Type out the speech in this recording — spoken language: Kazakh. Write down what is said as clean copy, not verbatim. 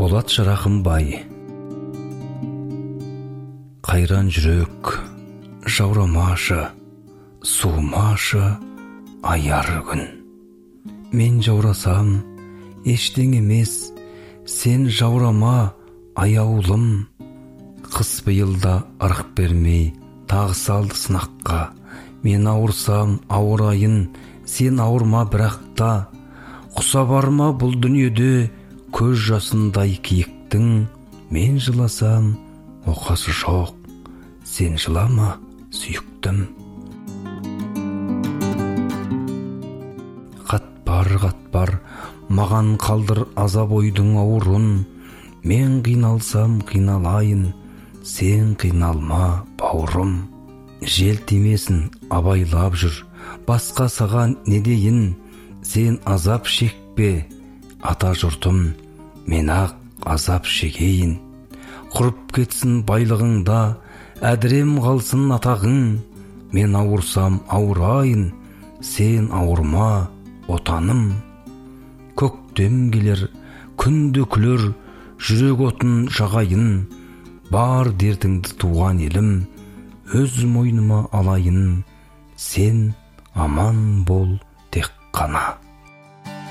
Болат Жарахымбай. Қайран жүрек, жаурамашы, суымашы, аяр күн. Мен жаурасам, ештең емес, сен жаурама, аяулым. Қыс биылда ырық бермей, тағы салды сынаққа. Мен ауырсам, ауырайын, сен ауырма бірақта. Құса барма бұл дүниеде, көз жасындай киіктің. Мен жыласам, оқасы жоқ, сен жылама, сүйіктім. Қатпар, маған қалдыр азап ойдың ауырын. Мен қиналсам қиналайын, сен қиналма, бауырым. Жел тимесін, абайлап жүр, басқа саған не дейін? Сен азап шекпе, ата жұртым, мен ақ азап шегейін. Құрып кетсін байлығыңда, әдірем қалсын атағың. Мен ауырсам ауырайын, сен ауырма, отаным. Көктем келер, күнде күлер, жүрек отын жағайын. Бар дертіңді туған елім, өз мойныма алайын. Сен аман бол тек қана.